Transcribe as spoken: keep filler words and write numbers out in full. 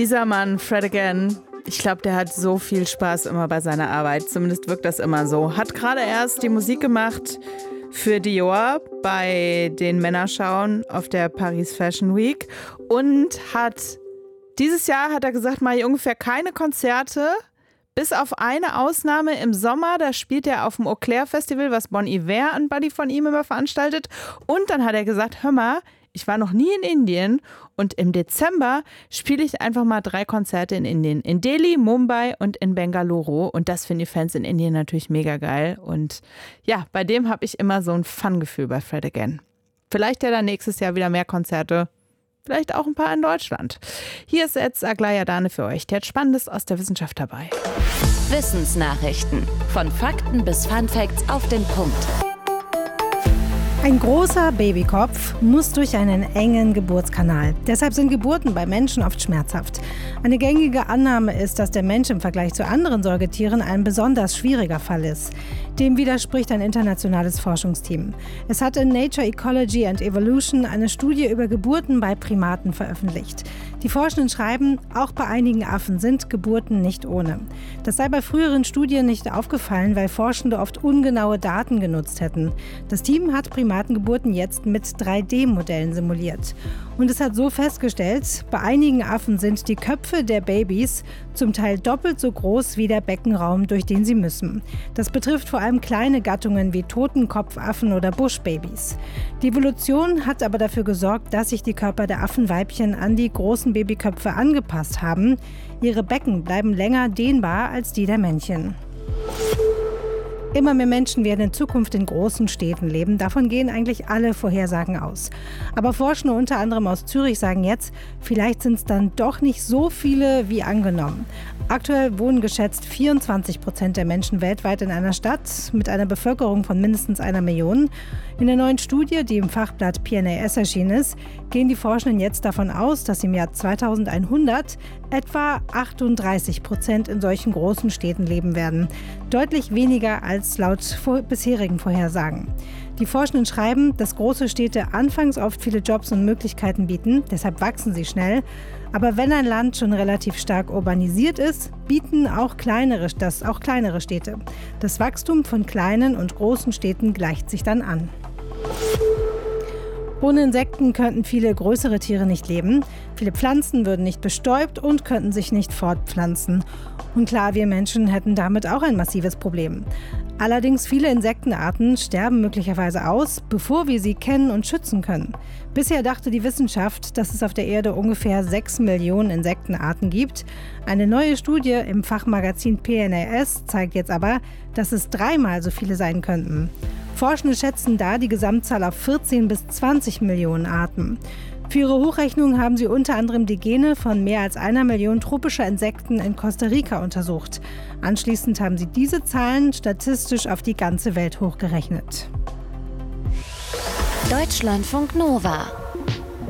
Dieser Mann, Fred Again, ich glaube, der hat so viel Spaß immer bei seiner Arbeit. Zumindest wirkt das immer so. Hat gerade erst die Musik gemacht für Dior bei den Männerschauen auf der Paris Fashion Week und hat dieses Jahr, hat er gesagt, mache ich ungefähr keine Konzerte, bis auf eine Ausnahme im Sommer. Da spielt er auf dem Eau Claire Festival, was Bon Iver, ein Buddy von ihm, immer veranstaltet. Und dann hat er gesagt, hör mal, ich war noch nie in Indien und im Dezember spiele ich einfach mal drei Konzerte in Indien. In Delhi, Mumbai und in Bengaluru. Und das finden die Fans in Indien natürlich mega geil. Und ja, bei dem habe ich immer so ein Fun-Gefühl bei Fred Again. Vielleicht ja dann nächstes Jahr wieder mehr Konzerte. Vielleicht auch ein paar in Deutschland. Hier ist jetzt Aglaya Dane für euch. Der hat Spannendes aus der Wissenschaft dabei. Wissensnachrichten. Von Fakten bis Funfacts auf den Punkt. Ein großer Babykopf muss durch einen engen Geburtskanal. Deshalb sind Geburten bei Menschen oft schmerzhaft. Eine gängige Annahme ist, dass der Mensch im Vergleich zu anderen Säugetieren ein besonders schwieriger Fall ist. Dem widerspricht ein internationales Forschungsteam. Es hat in Nature Ecology and Evolution eine Studie über Geburten bei Primaten veröffentlicht. Die Forschenden schreiben, auch bei einigen Affen sind Geburten nicht ohne. Das sei bei früheren Studien nicht aufgefallen, weil Forschende oft ungenaue Daten genutzt hätten. Das Team hat Primatengeburten jetzt mit drei D Modellen simuliert. Und es hat so festgestellt, bei einigen Affen sind die Köpfe der Babys zum Teil doppelt so groß wie der Beckenraum, durch den sie müssen. Das betrifft vor allem kleine Gattungen wie Totenkopfaffen oder Buschbabys. Die Evolution hat aber dafür gesorgt, dass sich die Körper der Affenweibchen an die großen Babyköpfe angepasst haben. Ihre Becken bleiben länger dehnbar als die der Männchen. Immer mehr Menschen werden in Zukunft in großen Städten leben. Davon gehen eigentlich alle Vorhersagen aus. Aber Forschende unter anderem aus Zürich sagen jetzt, vielleicht sind es dann doch nicht so viele wie angenommen. Aktuell wohnen geschätzt vierundzwanzig Prozent der Menschen weltweit in einer Stadt mit einer Bevölkerung von mindestens einer Million. In der neuen Studie, die im Fachblatt P N A S erschienen ist, gehen die Forschenden jetzt davon aus, dass im Jahr zweitausendeinhundert etwa achtunddreißig Prozent in solchen großen Städten leben werden. Deutlich weniger als laut vor- bisherigen Vorhersagen. Die Forschenden schreiben, dass große Städte anfangs oft viele Jobs und Möglichkeiten bieten, deshalb wachsen sie schnell. Aber wenn ein Land schon relativ stark urbanisiert ist, bieten auch kleinere, das auch kleinere Städte. Das Wachstum von kleinen und großen Städten gleicht sich dann an. Ohne Insekten könnten viele größere Tiere nicht leben. Viele Pflanzen würden nicht bestäubt und könnten sich nicht fortpflanzen. Und klar, wir Menschen hätten damit auch ein massives Problem. Allerdings viele Insektenarten sterben möglicherweise aus, bevor wir sie kennen und schützen können. Bisher dachte die Wissenschaft, dass es auf der Erde ungefähr sechs Millionen Insektenarten gibt. Eine neue Studie im Fachmagazin P N A S zeigt jetzt aber, dass es dreimal so viele sein könnten. Forschende schätzen da die Gesamtzahl auf vierzehn bis zwanzig Millionen Arten. Für ihre Hochrechnung haben sie unter anderem die Gene von mehr als einer Million tropischer Insekten in Costa Rica untersucht. Anschließend haben sie diese Zahlen statistisch auf die ganze Welt hochgerechnet. Deutschlandfunk Nova